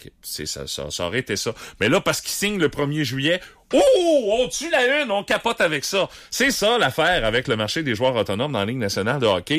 équipe. Ça aurait été ça. Mais là, parce qu'il signe le 1er juillet, on tue la une, on capote avec ça. C'est ça l'affaire avec le marché des joueurs autonomes dans la Ligue nationale de hockey.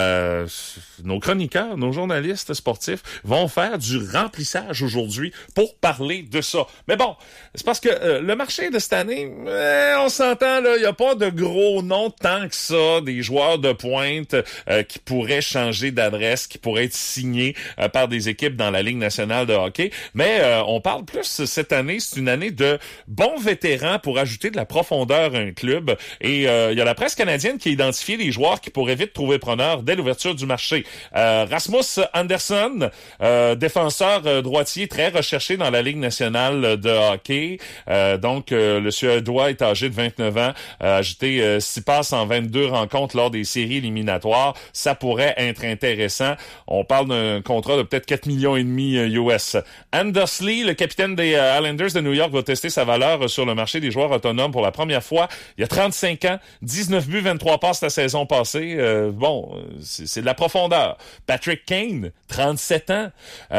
Nos chroniqueurs, nos journalistes sportifs vont faire du remplissage aujourd'hui pour parler de ça. Mais bon, c'est parce que le marché de cette année, on s'entend, là, il n'y a pas de gros noms tant que ça, des joueurs de pointe qui pourraient changer d'adresse, qui pourraient être signés par des équipes dans la Ligue nationale de hockey. Mais on parle plus cette année, c'est une année de bons vétérans pour ajouter de la profondeur à un club. Et il y a la presse canadienne qui a identifié les joueurs qui pourraient vite trouver preneur dès l'ouverture du marché. Rasmus Andersson, défenseur droitier très recherché dans la Ligue nationale de hockey. Donc, le Suédois est âgé de 29 ans, a ajouté 6 passes en 22 rencontres lors des séries éliminatoires. Ça pourrait être intéressant. On parle d'un contrat de peut-être 4,5 millions US. Anders Lee, le capitaine des Islanders de New York, va tester sa valeur sur le marché des joueurs autonomes pour la première fois. Il y a 35 ans, 19 buts, 23 passes la saison passée. C'est de la profondeur. Patrick Kane, 37 ans,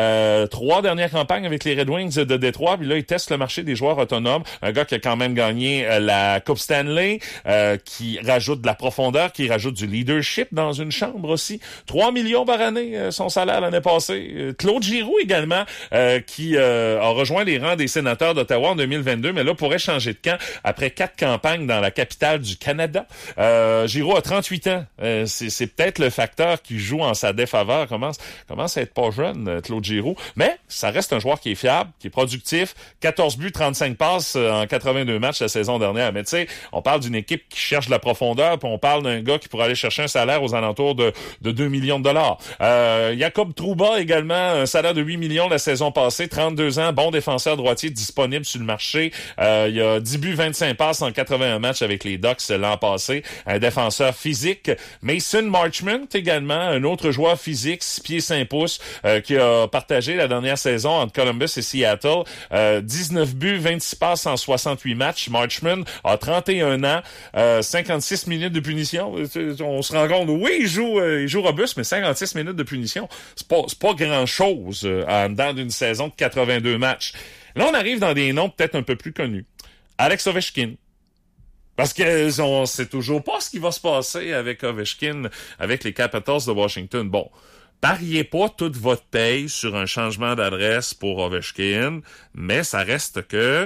3 dernières campagnes avec les Red Wings de Détroit. Puis là, il teste le marché des joueurs autonomes. Un gars qui a quand même gagné la Coupe Stanley, qui rajoute de la profondeur, qui rajoute du leadership dans une chambre aussi. 3 millions par année, son salaire l'année passée. Claude Giroux également, qui a rejoint les rangs des Sénateurs d'Ottawa en 2022, mais là, pourrait changer de camp après 4 campagnes dans la capitale du Canada. Giroux a 38 ans. C'est peut-être le facteur qui joue en sa défaveur. Commence à être pas jeune, Claude Giroux. Mais ça reste un joueur qui est fiable, qui est productif. 14 buts, 35 passes en 82 matchs la saison dernière. Mais tu sais, on parle d'une équipe qui cherche de la profondeur, puis on parle d'un gars qui pourrait aller chercher un salaire aux alentours de 2 millions de dollars. Jacob Trouba également, un salaire de 8 millions la saison passée. 32 ans, bon défenseur droitier disponible sur le marché. Il y a 10 buts, 25 passes en 81 matchs avec les Ducks l'an passé. Un défenseur physique. Mason Marchment également, un autre joueur physique, 6 pieds 5 pouces, qui a partagé la dernière saison entre Columbus et Seattle. 19 buts, 26 passes en 68 matchs. Marchment a 31 ans, 56 minutes de punition. On se rend compte, oui, il joue robuste, mais 56 minutes de punition, c'est pas grand-chose en dedans d'une saison de 82 matchs. Là, on arrive dans des noms peut-être un peu plus connus. Alex Ovechkin. Parce que on sait toujours pas ce qui va se passer avec Ovechkin, avec les Capitals de Washington. Bon, pariez pas toute votre paye sur un changement d'adresse pour Ovechkin, mais ça reste que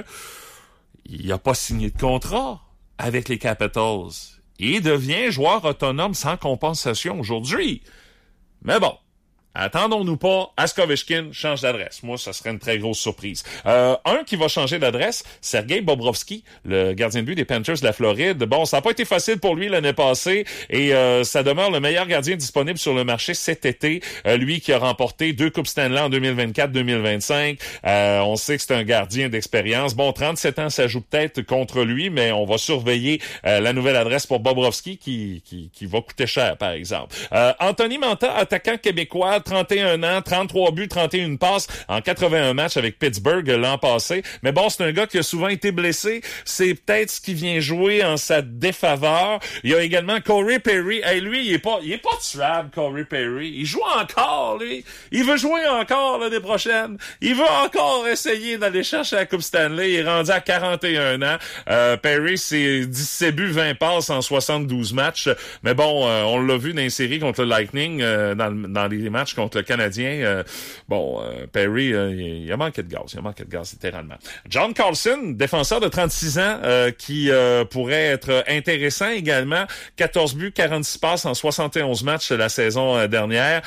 il a pas signé de contrat avec les Capitals. Il devient joueur autonome sans compensation aujourd'hui. Mais bon, attendons-nous pas à ce qu'Ovechkin change d'adresse. Moi, ça serait une très grosse surprise. Un qui va changer d'adresse, Sergei Bobrovsky, le gardien de but des Panthers de la Floride. Bon, ça n'a pas été facile pour lui l'année passée et ça demeure le meilleur gardien disponible sur le marché cet été. Lui qui a remporté 2 Coupes Stanley en 2024-2025. On sait que c'est un gardien d'expérience. Bon, 37 ans, ça joue peut-être contre lui, mais on va surveiller la nouvelle adresse pour Bobrovsky qui va coûter cher, par exemple. Anthony Manta, attaquant québécois, 31 ans, 33 buts, 31 passes en 81 matchs avec Pittsburgh l'an passé. Mais bon, c'est un gars qui a souvent été blessé. C'est peut-être ce qui vient jouer en sa défaveur. Il y a également Corey Perry. Hey, lui, il est pas tuable, Corey Perry. Il joue encore, lui. Il veut jouer encore l'année prochaine. Il veut encore essayer d'aller chercher la Coupe Stanley. Il est rendu à 41 ans. Perry, c'est 17 buts, 20 passes en 72 matchs. Mais bon, on l'a vu dans les séries contre le Lightning, dans les matchs contre le Canadien. Perry, il a manqué de gaz. Littéralement. John Carlson, défenseur de 36 ans, qui pourrait être intéressant également. 14 buts, 46 passes en 71 matchs la saison dernière.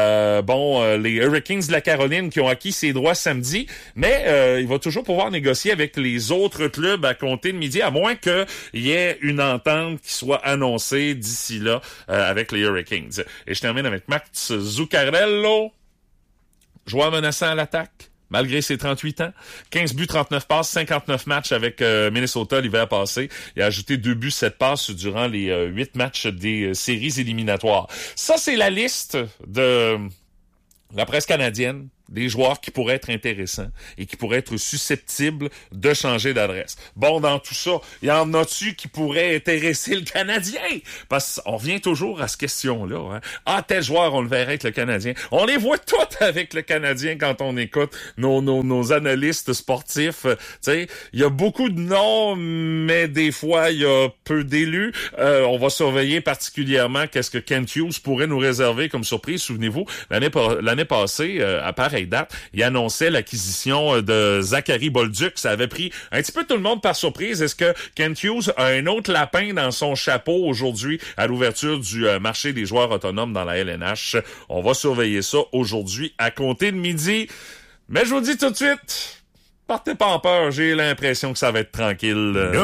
Les Hurricanes de la Caroline qui ont acquis ses droits samedi, mais il va toujours pouvoir négocier avec les autres clubs à compter de midi, à moins qu'il y ait une entente qui soit annoncée d'ici là avec les Hurricanes. Et je termine avec Max Zuccarello, joueur menaçant à l'attaque, malgré ses 38 ans. 15 buts, 39 passes, 59 matchs avec Minnesota l'hiver passé. Il a ajouté 2 buts, 7 passes durant les 8 matchs des séries éliminatoires. Ça, c'est la liste de la presse canadienne des joueurs qui pourraient être intéressants et qui pourraient être susceptibles de changer d'adresse. Bon, dans tout ça, y en a-tu qui pourraient intéresser le Canadien? Parce qu'on revient toujours à cette question-là. Hein? Ah, tel joueur, on le verrait avec le Canadien. On les voit tous avec le Canadien quand on écoute nos analystes sportifs. Tu sais, il y a beaucoup de noms, mais des fois, il y a peu d'élus. On va surveiller particulièrement qu'est-ce que Kent Hughes pourrait nous réserver comme surprise. Souvenez-vous, l'année passée, à pareille date, il annonçait l'acquisition de Zachary Bolduc. Ça avait pris un petit peu tout le monde par surprise. Est-ce que Kent Hughes a un autre lapin dans son chapeau aujourd'hui à l'ouverture du marché des joueurs autonomes dans la LNH? On va surveiller ça aujourd'hui à compter de midi. Mais je vous dis tout de suite, partez pas en peur, j'ai l'impression que ça va être tranquille.